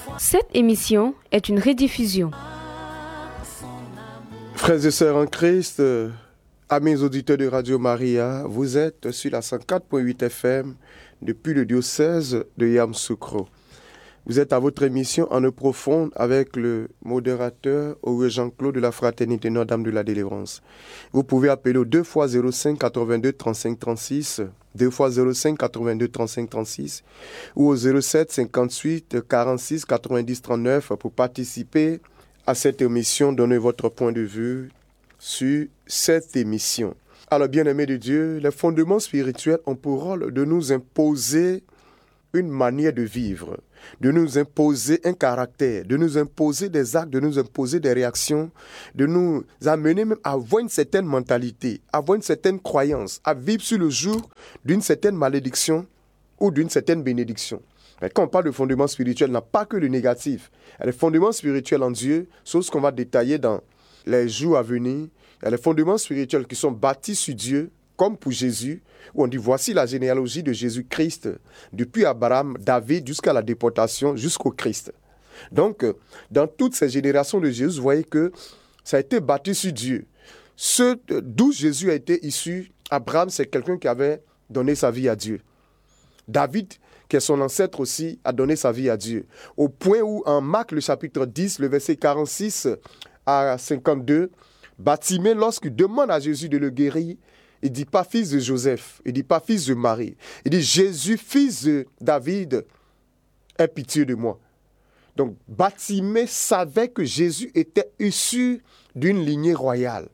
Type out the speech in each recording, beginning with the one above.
Cette émission est une rediffusion. Frères et sœurs en Christ, amis auditeurs de Radio Maria, vous êtes sur la 104.8 FM depuis le diocèse de Yamoussoukro. Vous êtes à votre émission En eau profonde avec le modérateur Auré Jean-Claude de la Fraternité Notre-Dame de la Délivrance. Vous pouvez appeler au 2 x 05 82 35 36, 2 x 05 82 35 36 ou au 07 58 46 90 39 pour participer à cette émission, donner votre point de vue sur cette émission. Alors, bien-aimés de Dieu, les fondements spirituels ont pour rôle de nous imposer une manière de vivre, de nous imposer un caractère, de nous imposer des actes, de nous imposer des réactions, de nous amener même à avoir une certaine mentalité, à avoir une certaine croyance, à vivre sur le jour d'une certaine malédiction ou d'une certaine bénédiction. Mais quand on parle de fondements spirituels, il n'y a pas que le négatif. Les fondements spirituels en Dieu, c'est ce qu'on va détailler dans les jours à venir. Il y a les fondements spirituels qui sont bâtis sur Dieu, comme pour Jésus, où on dit voici la généalogie de Jésus-Christ, depuis Abraham, David, jusqu'à la déportation, jusqu'au Christ. Donc, dans toutes ces générations de Jésus, vous voyez que ça a été bâti sur Dieu. D'où Jésus a été issu, Abraham, c'est quelqu'un qui avait donné sa vie à Dieu. David, qui est son ancêtre aussi, a donné sa vie à Dieu. Au point où, en Marc, le chapitre 10, le verset 46 à 52, Bartimée, lorsqu'il demande à Jésus de le guérir, il ne dit pas fils de Joseph, il ne dit pas fils de Marie. Il dit Jésus, fils de David, aie pitié de moi. Donc, Bartimée savait que Jésus était issu d'une lignée royale.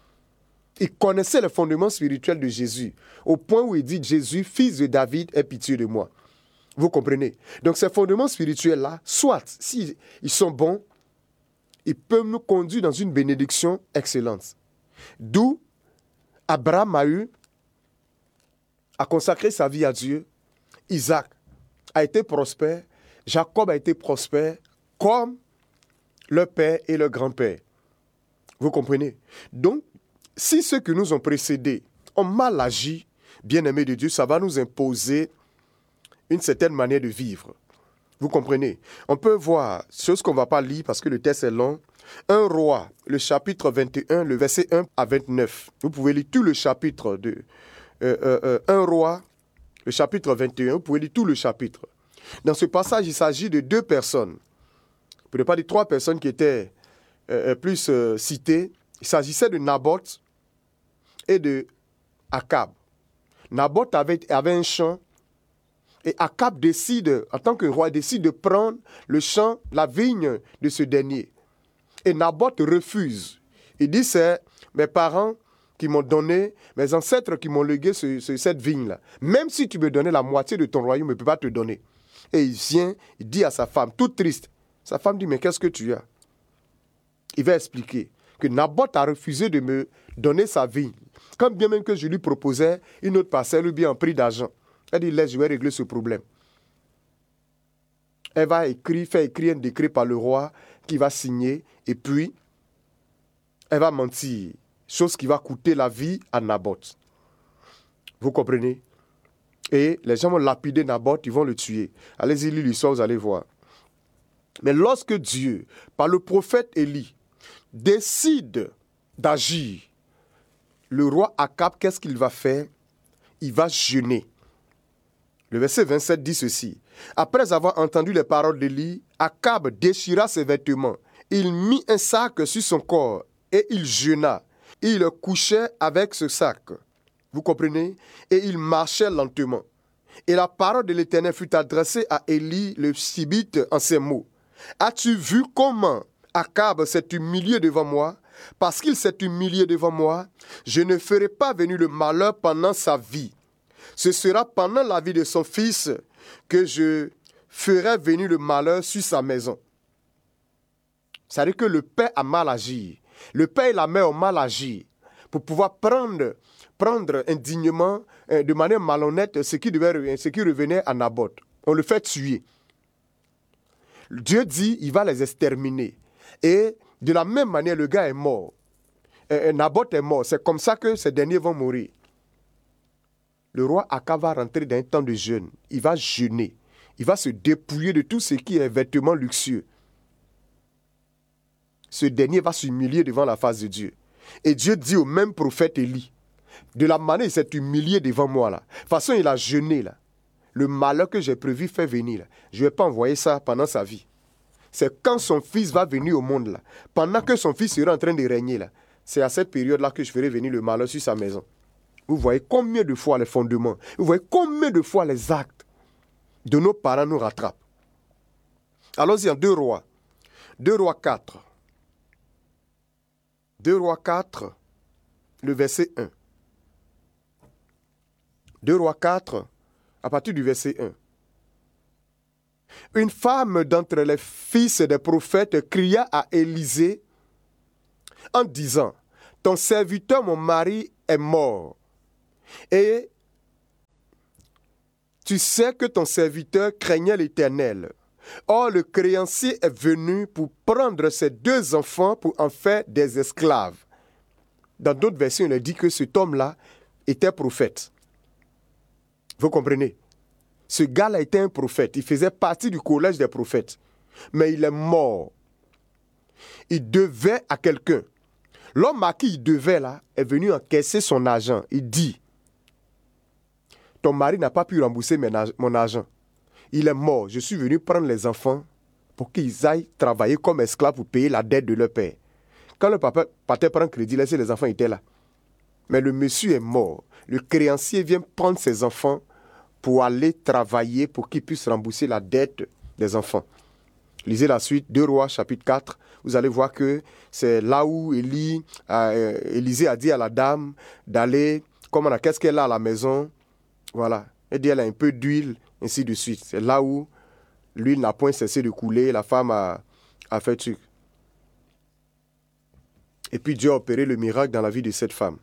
Il connaissait le fondement spirituel de Jésus, au point où il dit Jésus, fils de David, aie pitié de moi. Vous comprenez? Donc, ces fondements spirituels-là, soit, s'ils sont bons, ils peuvent nous conduire dans une bénédiction excellente. D'où Abraham a consacré sa vie à Dieu. Isaac a été prospère. Jacob a été prospère comme le père et le grand-père. Vous comprenez? Donc, si ceux qui nous ont précédés ont mal agi, bien-aimés de Dieu, ça va nous imposer une certaine manière de vivre. Vous comprenez? On peut voir, chose qu'on ne va pas lire parce que le texte est long, 1 Roi, le chapitre 21, le verset 1 à 29. Vous pouvez lire tout le chapitre de 1 Roi, le chapitre 21, vous pouvez lire tout le chapitre. Dans ce passage, il s'agit de deux personnes. Pour ne pas dire trois personnes qui étaient plus citées. Il s'agissait de Naboth et de Akab. Naboth avait un champ. Et Akab décide, en tant que roi, décide de prendre le champ, la vigne de ce dernier. Et Naboth refuse. Il dit, c'est mes parents qui m'ont donné, mes ancêtres qui m'ont légué cette vigne-là. Même si tu me donnais la moitié de ton royaume, je ne peux pas te donner. Et il vient, il dit à sa femme, toute triste. Sa femme dit, mais qu'est-ce que tu as? Il va expliquer que Naboth a refusé de me donner sa vigne. Quand bien même que je lui proposais une autre parcelle ou bien un prix d'argent. Elle dit, laisse, je vais régler ce problème. Elle va faire écrire un décret par le roi qui va signer et puis elle va mentir. Chose qui va coûter la vie à Naboth. Vous comprenez? Et les gens vont lapider Naboth, ils vont le tuer. Allez-y, lire l'histoire, vous allez voir. Mais lorsque Dieu, par le prophète Élie, décide d'agir, le roi Akab, qu'est-ce qu'il va faire? Il va jeûner. Le verset 27 dit ceci. Après avoir entendu les paroles d'Élie, Akab déchira ses vêtements. Il mit un sac sur son corps et il jeûna. Il couchait avec ce sac. Vous comprenez? Et il marchait lentement. Et la parole de l'Éternel fut adressée à Élie le Tishbite en ces mots. As-tu vu comment Akab s'est humilié devant moi? Parce qu'il s'est humilié devant moi, je ne ferai pas venir le malheur pendant sa vie. Ce sera pendant la vie de son fils que je ferai venir le malheur sur sa maison. C'est-à-dire que le père a mal agi. Le père et la mère ont mal agi pour pouvoir prendre indignement, de manière malhonnête, ce qui revenait à Naboth. On le fait tuer. Dieu dit, il va les exterminer. Et de la même manière, le gars est mort. Naboth est mort. C'est comme ça que ces derniers vont mourir. Le roi Akab va rentrer dans un temps de jeûne. Il va jeûner. il va se dépouiller de tout ce qui est vêtement luxueux. Ce dernier va s'humilier devant la face de Dieu. Et Dieu dit au même prophète Élie, de la manière il s'est humilié devant moi là. De toute façon, il a jeûné là. Le malheur que j'ai prévu fait venir là. Je ne vais pas envoyer ça pendant sa vie. C'est quand son fils va venir au monde là. Pendant que son fils sera en train de régner là. C'est à cette période-là que je ferai venir le malheur sur sa maison. Vous voyez combien de fois les fondements, vous voyez combien de fois les actes de nos parents nous rattrapent. Allons-y en 2 Rois. 2 Rois 4. 2 Rois 4, le verset 1. 2 Rois 4, à partir du verset 1. Une femme d'entre les fils des prophètes cria à Élisée en disant, « Ton serviteur, mon mari, est mort. Et tu sais que ton serviteur craignait l'Éternel. Or, le créancier est venu pour prendre ses 2 enfants pour en faire des esclaves. » Dans d'autres versions, il est dit que cet homme-là était prophète. Vous comprenez? Ce gars-là était un prophète. Il faisait partie du collège des prophètes. Mais il est mort. Il devait à quelqu'un. L'homme à qui il devait là est venu encaisser son argent. Il dit, ton mari n'a pas pu rembourser mon argent. Il est mort. Je suis venu prendre les enfants pour qu'ils aillent travailler comme esclaves pour payer la dette de leur père. Quand le papa partait prendre crédit, laissez les enfants étaient là. Mais le monsieur est mort. Le créancier vient prendre ses enfants pour aller travailler pour qu'ils puissent rembourser la dette des enfants. Lisez la suite, 2 Rois, chapitre 4. Vous allez voir que c'est là où Élisée a dit à la dame d'aller, qu'est-ce qu'elle a à la maison? Voilà. Elle dit, elle a un peu d'huile, ainsi de suite. C'est là où l'huile n'a point cessé de couler, la femme a fait truc. Et puis Dieu a opéré le miracle dans la vie de cette femme.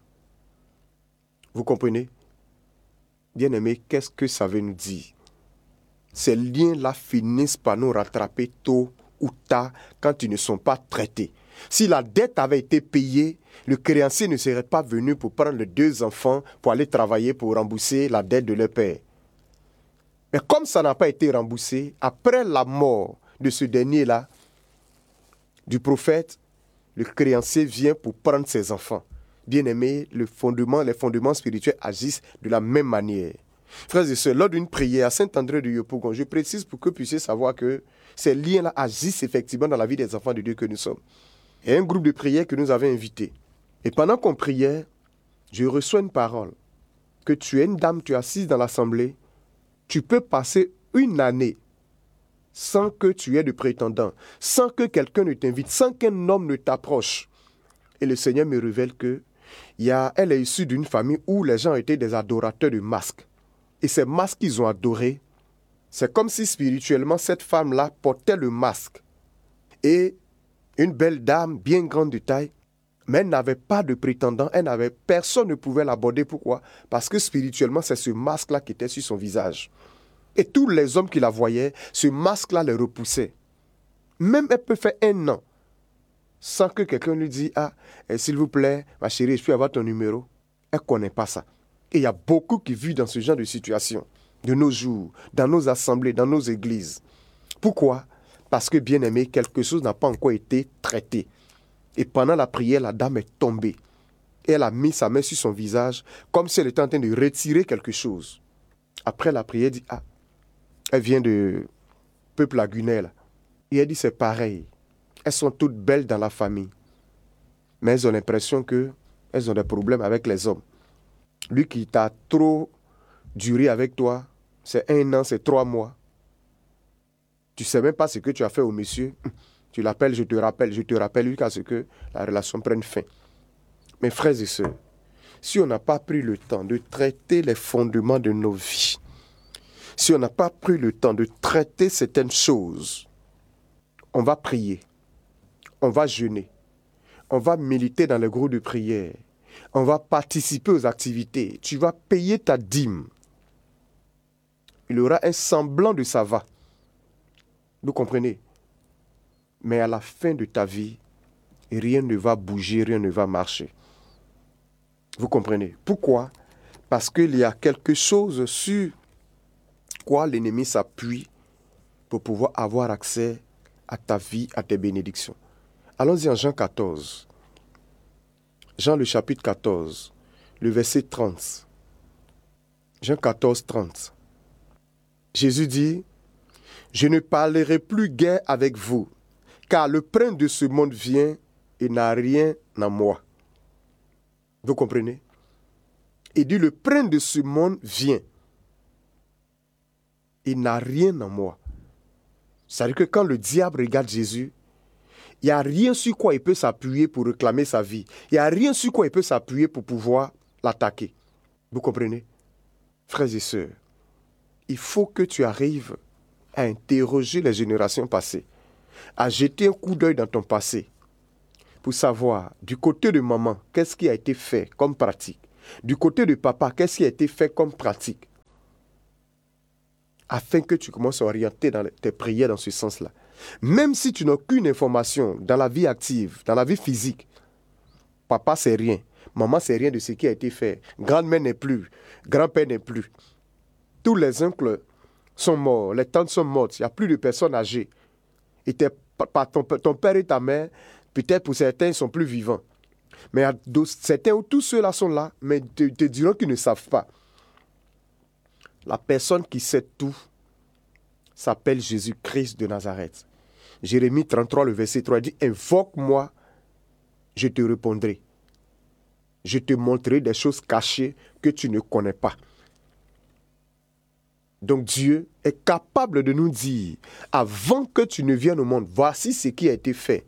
Vous comprenez? Bien-aimés, qu'est-ce que ça veut nous dire? Ces liens-là finissent par nous rattraper tôt ou tard quand ils ne sont pas traités. Si la dette avait été payée, le créancier ne serait pas venu pour prendre les 2 enfants pour aller travailler pour rembourser la dette de leur père. Mais comme ça n'a pas été remboursé, après la mort de ce dernier-là, du prophète, le créancier vient pour prendre ses enfants. Bien-aimés, les fondements spirituels agissent de la même manière. Frères et sœurs, lors d'une prière à Saint-André de Yopougon, je précise pour que vous puissiez savoir que ces liens-là agissent effectivement dans la vie des enfants de Dieu que nous sommes. Il y a un groupe de prière que nous avons invité. Et pendant qu'on priait, je reçois une parole. Que tu es une dame, tu es assise dans l'assemblée, tu peux passer 1 année sans que tu aies de prétendant, sans que quelqu'un ne t'invite, sans qu'un homme ne t'approche. Et le Seigneur me révèle que elle est issue d'une famille où les gens étaient des adorateurs de masques. Et ces masques qu'ils ont adorés, c'est comme si spirituellement cette femme-là portait le masque. Et une belle dame, bien grande de taille, mais elle n'avait pas de prétendant, personne ne pouvait l'aborder. Pourquoi? Parce que spirituellement, c'est ce masque-là qui était sur son visage. Et tous les hommes qui la voyaient, ce masque-là les repoussait. Même elle peut faire 1 an sans que quelqu'un lui dise, s'il vous plaît, ma chérie, je peux avoir ton numéro. Elle ne connaît pas ça. Et il y a beaucoup qui vivent dans ce genre de situation, de nos jours, dans nos assemblées, dans nos églises. Pourquoi? Parce que, bien aimé, quelque chose n'a pas encore été traité. Et pendant la prière, la dame est tombée. Et elle a mis sa main sur son visage, comme si elle était en train de retirer quelque chose. Après la prière, elle dit, elle vient de peuple lagunaire. Et elle dit, c'est pareil. Elles sont toutes belles dans la famille. Mais elles ont l'impression qu'elles ont des problèmes avec les hommes. Lui qui t'a trop duré avec toi, c'est 1 an, c'est 3 mois. Tu ne sais même pas ce que tu as fait au monsieur. Tu l'appelles, je te rappelle jusqu'à ce que la relation prenne fin. Mes frères et sœurs, si on n'a pas pris le temps de traiter les fondements de nos vies, si on n'a pas pris le temps de traiter certaines choses, on va prier, on va jeûner, on va militer dans les groupes de prière, on va participer aux activités, tu vas payer ta dîme. Il y aura un semblant de ça va. Vous comprenez? Mais à la fin de ta vie, rien ne va bouger, rien ne va marcher. Vous comprenez? Pourquoi? Parce qu'il y a quelque chose sur quoi l'ennemi s'appuie pour pouvoir avoir accès à ta vie, à tes bénédictions. Allons-y en Jean 14. Jean le chapitre 14, le verset 30. Jean 14, 30. Jésus dit, « Je ne parlerai plus guère avec vous, car le prince de ce monde vient et n'a rien en moi. » Vous comprenez? Il dit, « Le prince de ce monde vient. Il n'a rien en moi. » C'est-à-dire que quand le diable regarde Jésus, il n'y a rien sur quoi il peut s'appuyer pour réclamer sa vie. Il n'y a rien sur quoi il peut s'appuyer pour pouvoir l'attaquer. Vous comprenez? Frères et sœurs, il faut que tu arrives à interroger les générations passées, à jeter un coup d'œil dans ton passé, pour savoir, du côté de maman, qu'est-ce qui a été fait comme pratique. Du côté de papa, qu'est-ce qui a été fait comme pratique. Afin que tu commences à orienter dans tes prières dans ce sens-là. Même si tu n'as aucune information dans la vie active, dans la vie physique, papa c'est rien, maman c'est rien de ce qui a été fait, grand-mère n'est plus, grand-père n'est plus. Tous les oncles sont morts, les tantes sont mortes, il n'y a plus de personnes âgées. Et ton père et ta mère, peut-être pour certains, ils ne sont plus vivants. Mais certains ou tous ceux-là sont là, mais te diront qu'ils ne savent pas. La personne qui sait tout s'appelle Jésus-Christ de Nazareth. Jérémie 33, le verset 3, dit « Invoque-moi, je te répondrai. Je te montrerai des choses cachées que tu ne connais pas. » Donc Dieu est capable de nous dire, avant que tu ne viennes au monde, voici ce qui a été fait.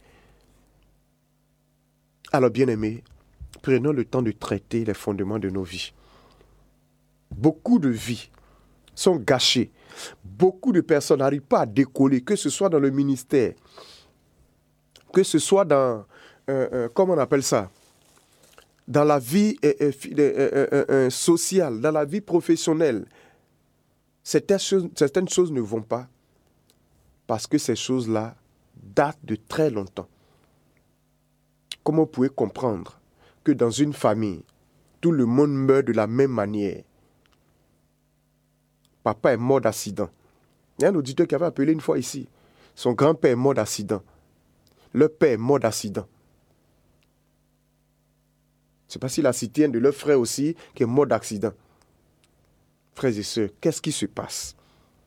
Alors bien-aimés, prenons le temps de traiter les fondements de nos vies. Beaucoup de vies sont gâchées. Beaucoup de personnes n'arrivent pas à décoller, que ce soit dans le ministère, que ce soit dans, comment on appelle ça, dans la vie sociale, dans la vie professionnelle. Certaines choses ne vont pas parce que ces choses-là datent de très longtemps. Comment vous pouvez comprendre que dans une famille, tout le monde meurt de la même manière? Papa est mort d'accident. Il y a un auditeur qui avait appelé une fois ici. Son grand-père est mort d'accident. Le père est mort d'accident. Je ne sais pas s'il a cité un de leurs frères aussi qui est mort d'accident. Frères et sœurs, qu'est-ce qui se passe?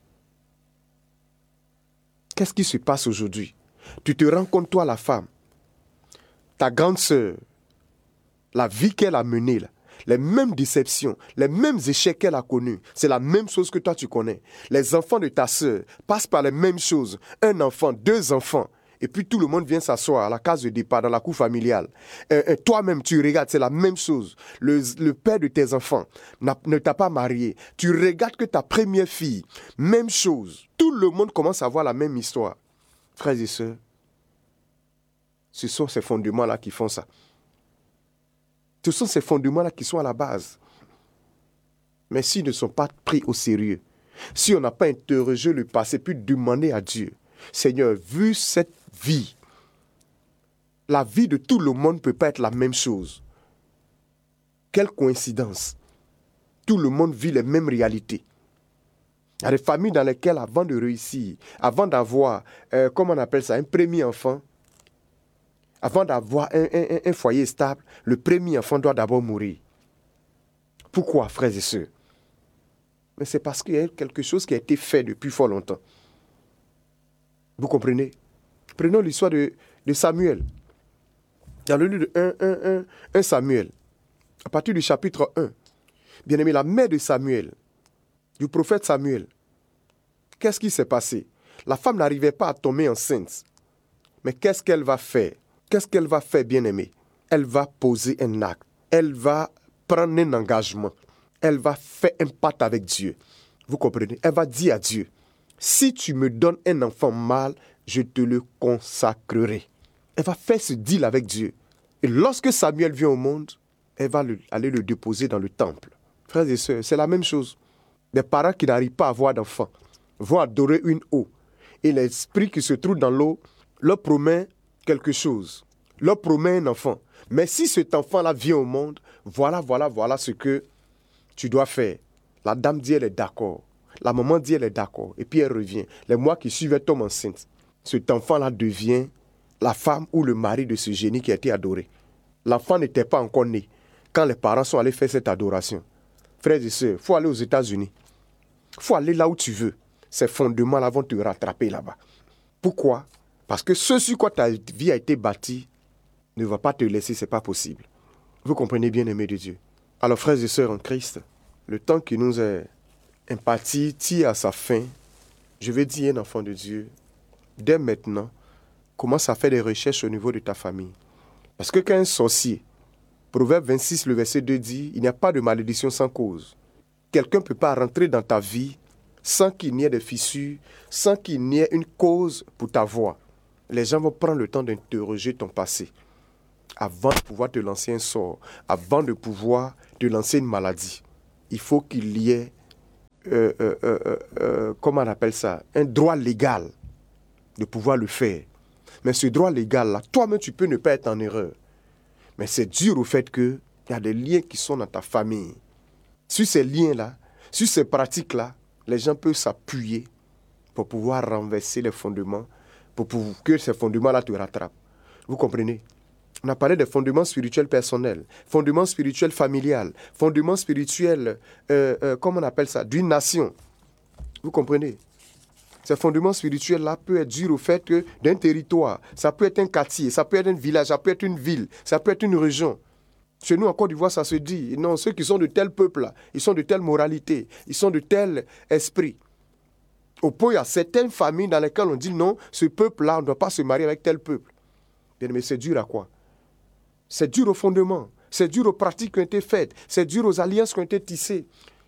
Qu'est-ce qui se passe aujourd'hui? Tu te rends compte, toi, la femme, ta grande sœur, la vie qu'elle a menée, là, les mêmes déceptions, les mêmes échecs qu'elle a connus, c'est la même chose que toi tu connais. Les enfants de ta sœur passent par les mêmes choses. Un enfant, deux enfants. Et puis tout le monde vient s'asseoir à la case de départ, dans la cour familiale. Toi-même, tu regardes, c'est la même chose. Le père de tes enfants ne t'a pas marié. Tu regardes que ta première fille, même chose. Tout le monde commence à voir la même histoire. Frères et sœurs, ce sont ces fondements-là qui font ça. Ce sont ces fondements-là qui sont à la base. Mais s'ils ne sont pas pris au sérieux, si on n'a pas interrogé le passé, puis demandé à Dieu, Seigneur, vu cette vie, la vie de tout le monde ne peut pas être la même chose. Quelle coïncidence. Tout le monde vit les mêmes réalités. Il y a des familles dans lesquelles, avant de réussir, avant d'avoir, comment on appelle ça, un premier enfant, avant d'avoir un foyer stable, le premier enfant doit d'abord mourir. Pourquoi, frères et sœurs? Mais c'est parce qu'il y a quelque chose qui a été fait depuis fort longtemps. Vous comprenez? Prenons l'histoire de Samuel. Dans le livre de 1 Samuel, à partir du chapitre 1, bien aimé, la mère de Samuel, du prophète Samuel, qu'est-ce qui s'est passé? La femme n'arrivait pas à tomber enceinte. Mais qu'est-ce qu'elle va faire? Qu'est-ce qu'elle va faire, bien-aimée? Elle va poser un acte. Elle va prendre un engagement. Elle va faire un pacte avec Dieu. Vous comprenez? Elle va dire à Dieu, si tu me donnes un enfant mâle, je te le consacrerai. Elle va faire ce deal avec Dieu. Et lorsque Samuel vient au monde, elle va aller le déposer dans le temple. Frères et sœurs, c'est la même chose. Des parents qui n'arrivent pas à avoir d'enfants vont adorer une eau. Et l'esprit qui se trouve dans l'eau leur promet quelque chose, leur promet un enfant. Mais si cet enfant-là vient au monde, voilà ce que tu dois faire. La dame dit, elle est d'accord. La maman dit elle est d'accord. Et puis elle revient. Les mois qui suivent, elle tombe enceinte. Cet enfant-là devient la femme ou le mari de ce génie qui a été adoré. L'enfant n'était pas encore né quand les parents sont allés faire cette adoration. Frères et sœurs, il faut aller aux États-Unis. Il faut aller là où tu veux. Ces fondements-là vont te rattraper là-bas. Pourquoi? Parce que ce sur quoi ta vie a été bâtie ne va pas te laisser, ce n'est pas possible. Vous comprenez bien, aimés de Dieu. Alors, frères et sœurs en Christ, le temps qui nous est imparti tire à sa fin. Je vais dire, un enfant de Dieu, dès maintenant, commence à faire des recherches au niveau de ta famille. Parce que quand un sorcier, Proverbe 26, le verset 2 dit, il n'y a pas de malédiction sans cause. Quelqu'un ne peut pas rentrer dans ta vie sans qu'il n'y ait de fissures, sans qu'il n'y ait une cause pour ta voix. Les gens vont prendre le temps d'interroger ton passé avant de pouvoir te lancer un sort, avant de pouvoir te lancer une maladie. Il faut qu'il y ait, comment on appelle ça, un droit légal de pouvoir le faire. Mais ce droit légal-là, toi-même, tu peux ne pas être en erreur. Mais c'est dur au fait qu'il y a des liens qui sont dans ta famille. Sur ces liens-là, sur ces pratiques-là, les gens peuvent s'appuyer pour pouvoir renverser les fondements, pour que ces fondements-là te rattrapent. Vous comprenez? On a parlé des fondements spirituels personnels, fondements spirituels familiales, fondements spirituels, comment on appelle ça, d'une nation. Vous comprenez? Ces fondements spirituels-là peuvent être durs au fait que d'un territoire, ça peut être un quartier, ça peut être un village, ça peut être une ville, ça peut être une région. Chez nous, en Côte d'Ivoire, ça se dit, non, ceux qui sont de tel peuple-là, ils sont de telle moralité, ils sont de tel esprit. Au point, il y a certaines familles dans lesquelles on dit, non, ce peuple-là, on ne doit pas se marier avec tel peuple. Bien, mais c'est dur à quoi? C'est dur au fondement, c'est dur aux pratiques qui ont été faites, c'est dur aux alliances qui ont été tissées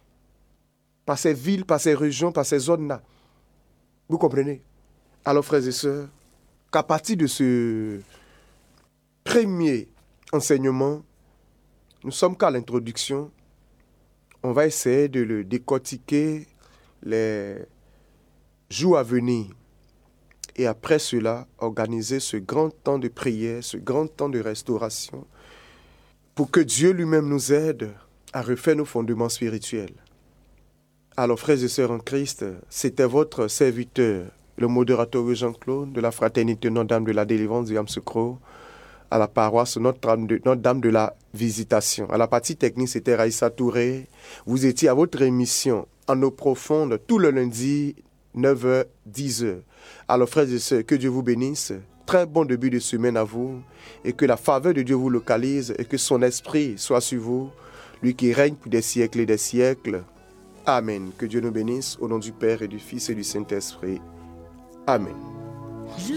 par ces villes, par ces régions, par ces zones-là. Vous comprenez? Alors, frères et sœurs, qu'à partir de ce premier enseignement, nous sommes qu'à l'introduction, on va essayer de le décortiquer les jours à venir. Et après cela, organiser ce grand temps de prière, ce grand temps de restauration, pour que Dieu lui-même nous aide à refaire nos fondements spirituels. Alors, frères et sœurs en Christ, c'était votre serviteur, le modérateur Jean-Claude, de la Fraternité Notre-Dame de la Délivrance du Yamsoukro, à la paroisse Notre-Dame de la Visitation. À la partie technique, c'était Raïssa Touré. Vous étiez à votre émission En eau profonde, tout le lundi, 9h, 10h. Alors, frères et sœurs, que Dieu vous bénisse. Très bon début de semaine à vous. Et que la faveur de Dieu vous localise et que son esprit soit sur vous. Lui qui règne pour des siècles et des siècles. Amen. Que Dieu nous bénisse au nom du Père et du Fils et du Saint-Esprit. Amen.